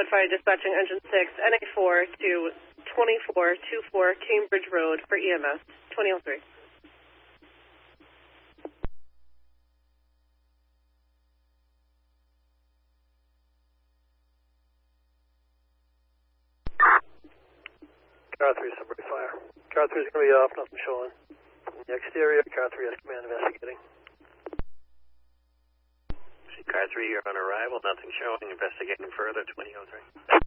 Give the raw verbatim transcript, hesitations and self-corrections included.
Code Fire dispatching engine six, N A four to twenty-four twenty-four Cambridge Road for E M S, twenty oh three. Car three, Sunbury Fire. Car three is going to be off, nothing showing. From the exterior, Car three has command investigating. Car three, you're on arrival, nothing showing, investigating further, twenty oh three.